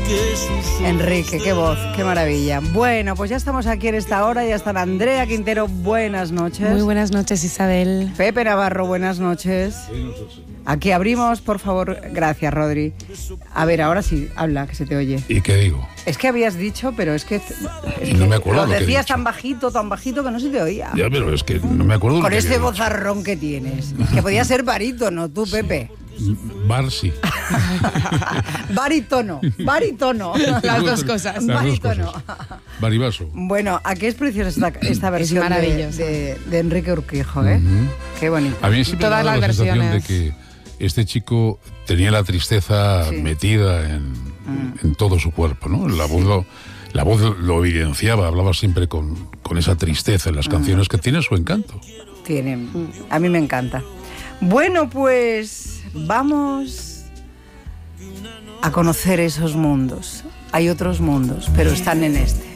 Enrique, qué voz, qué maravilla. Bueno, pues ya estamos aquí en esta hora, ya están Andrea Quintero, buenas noches. Muy buenas noches, Isabel. Pepe Navarro, buenas noches. Aquí abrimos, por favor. Gracias, Rodri. A ver, ahora sí, habla, que se te oye. ¿Y qué digo? Es que habías dicho, pero es que no me acuerdo lo lo que he decías dicho. tan bajito que no se te oía. Ya, pero es que no me acuerdo. Con lo que ese había dicho. vozarrón que tienes, que podía ser barítono, tú, Pepe. Bar sí. Barítono. Las dos cosas. Las dos Barítono. cosas. Baribaso. Bueno, aquí es preciosa esta versión maravillosa. de Enrique Urquijo, ¿eh? Qué bonito. A mí siempre Todas me da la las sensación de versiones. que este chico tenía la tristeza Sí. metida en todo su cuerpo, ¿no? La voz lo evidenciaba, hablaba siempre con esa tristeza en las canciones, que tiene su encanto. A mí me encanta. Bueno, pues vamos a conocer esos mundos. Hay otros mundos, pero están en este.